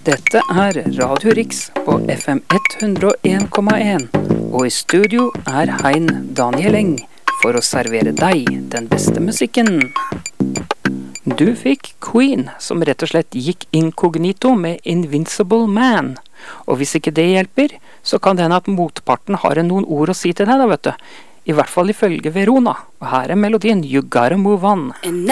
Dette er Radio Riks på FM 101,1, og i studio er Hein Daniel Eng for å servere deg den beste musikken. Du fikk Queen, som rett og slett gikk inkognito med Invincible Man. Og hvis ikke det hjelper, så kan det hende at motparten har noen ord å si til deg, da, vet du. I hvert fall ifølge Verona. Og her er melodien You Gotta Move On.